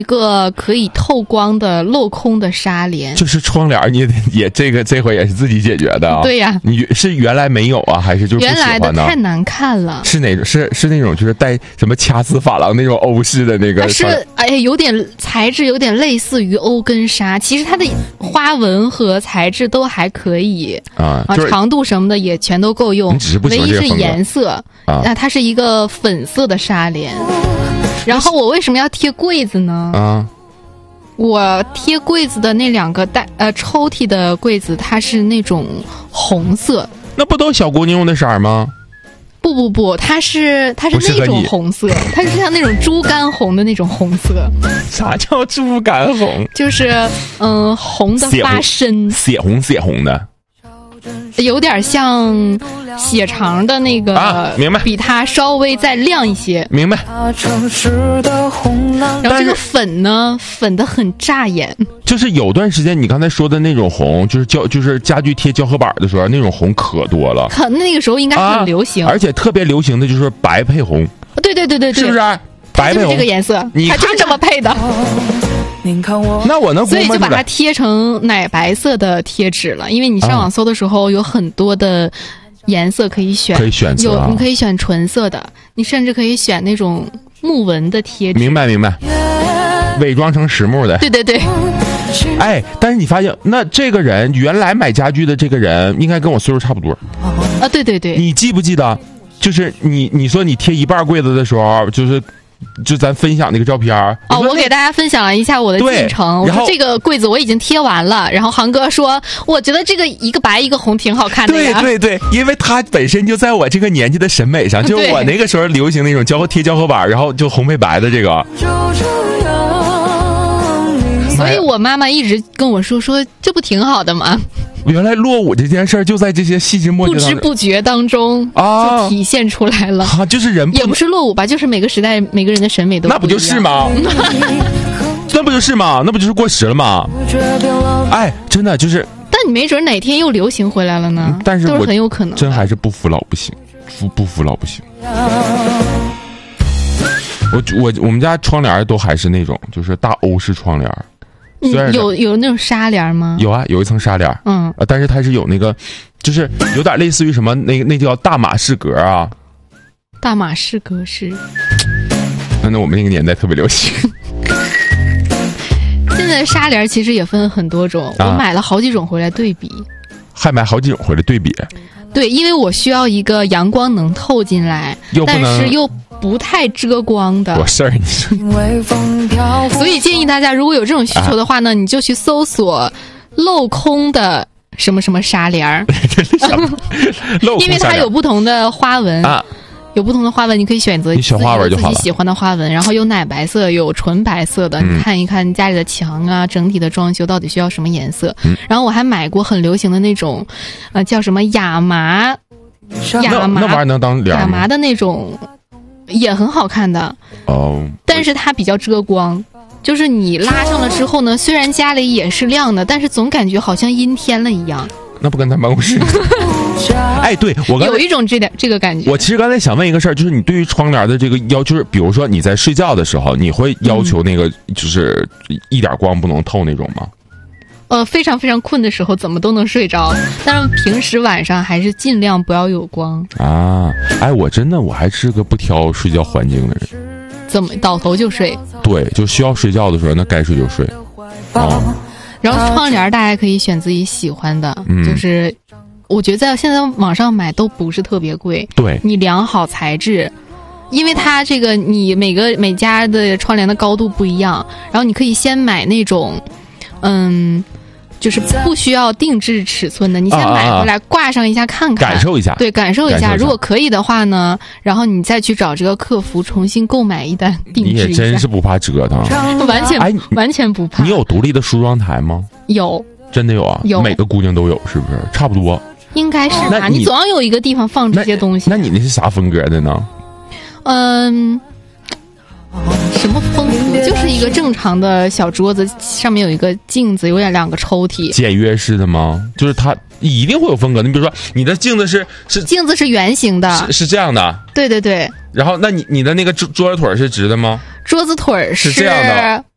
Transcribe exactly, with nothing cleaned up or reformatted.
一个可以透光的镂空的纱帘， 就是窗帘，你也这个这回也是自己解决的啊？ 对呀、啊， 你是原来没有啊，还是就是不喜欢呢？ 原来的太难看了。 是哪种？是是那种就是带什么掐丝珐琅那种欧式的那个？ 是哎，有点材质有点类似于欧根纱，其实它的花纹和材质都还可以啊， 啊， 就是、 长度什么的也全都够用， 你只是不喜唯一是欢这个风格颜色啊。 那它是一个粉色的纱帘。然后我为什么要贴柜子呢？ 啊， 我贴柜子的那两个带呃抽屉的柜子，它是那种红色。 那不都小姑娘用的色儿吗？ 不不不，它是它是那种红色，它是像那种猪肝红的那种红色。 啥叫猪肝红？ 就是嗯、呃、红的发深， 血红血红的。 有点像血肠的那个， 啊，明白， 比它稍微再亮一些， 明白。 然后这个粉呢，粉的很扎眼。 就是有段时间你刚才说的那种红，就是胶，就是家具贴胶合板的时候，那种红可多了。 可那个时候应该很流行， 啊，而且特别流行的就是白配红。 对对对对对， 是不是？白配红这个颜色， 你它就是这么配的。 那我能估摸出来， 所以就把它贴成奶白色的贴纸了。因为你上网搜的时候有很多的颜色可以选， 可以选择， 有你可以选纯色的，你甚至可以选那种木纹的贴纸。 明白明白，伪装成实木的。 对对对。 哎，但是你发现，那这个人原来买家具的这个人，应该跟我岁数差不多。 啊，对对对。 你记不记得？就是你你说你贴一半柜子的时候，就是。就咱分享那个照片哦，我给大家分享了一下我的进程。我说这个柜子我已经贴完了，然后航哥说，我觉得这个一个白一个红挺好看的呀。 对对对，因为它本身就在我这个年纪的审美上，就我那个时候流行那种胶贴胶合板，然后就红配白的这个。 所以我妈妈一直跟我说说，这不挺好的吗？ 原来落伍这件事儿就在这些细枝末节不知不觉当中就体现出来了。 啊，就是人不也不是落伍吧，就是每个时代每个人的审美都那不就是吗？那不就是吗？那不就是过时了吗？哎，真的就是。 但你没准哪天又流行回来了呢？ 但是都是很有可能。 真还是不服老不行，不不服老不行。我我我们家窗帘都还是那种就是大欧式窗帘。 嗯，有有那种纱帘吗？ 有啊，有一层纱帘， 嗯， 啊，但是它是有那个，就是有点类似于什么，那个那叫大马士革啊， 大马士革是， 那我们那个年代特别流行。 现在纱帘其实也分很多种，啊、我买了好几种回来对比， 还买好几种回来对比。 对，因为我需要一个阳光能透进来，但是又不太遮光的。 有事儿，你说。 所以建议大家，如果有这种需求的话呢，啊、你就去搜索镂空的什么什么纱帘儿，因为它有不同的花纹啊。有不同的花纹，你可以选择你选花纹就好了， 自己喜欢的花纹，然后有奶白色，有纯白色的，嗯、你看一看家里的墙啊，整体的装修到底需要什么颜色。嗯、然后我还买过很流行的那种，呃，叫什么亚麻，亚麻那玩意儿能当帘吗？ 亚麻的那种也很好看的哦， 但是它比较遮光。就是你拉上了之后呢，虽然家里也是亮的，但是总感觉好像阴天了一样。 那不跟咱办公室？哎，对我刚有一种这点这个感觉。 我其实刚才想问一个事儿，就是你对于窗帘的这个要求，就是比如说你在睡觉的时候，你会要求那个就是一点光不能透那种吗？ 呃，非常非常困的时候，怎么都能睡着，但是平时晚上还是尽量不要有光啊。哎，我真的我还是个不挑睡觉环境的人。 怎么倒头就睡？ 对，就需要睡觉的时候，那该睡就睡。啊。 然后窗帘大家可以选自己喜欢的， 嗯、 就是我觉得在现在网上买都不是特别贵， 对， 你量好材质，因为它这个你每个每家的窗帘的高度不一样，然后你可以先买那种，嗯。就是不需要定制尺寸的，你先买回来挂上一下看看， 感受一下， 对，感受一下。如果可以的话呢，然后你再去找这个客服重新购买一单定制一下。 你也真是不怕折腾， 完全哎， 完全不怕。 你有独立的梳妆台吗？ 有， 真的有啊， 有， 每个姑娘都有，是不是？差不多， 应该是吧？ 你你总要有一个地方放这些东西。 那, 那你那是啥风格的呢？ 嗯。什么风格？就是一个正常的小桌子，上面有一个镜子，有点两个抽屉。 简约式的吗？就是它一定会有风格的。你比如说，你的镜子是是镜子是圆形的， 是是这样的。 对对对。 然后，那你你的那个桌桌子腿是直的吗？ 桌子腿是这样的，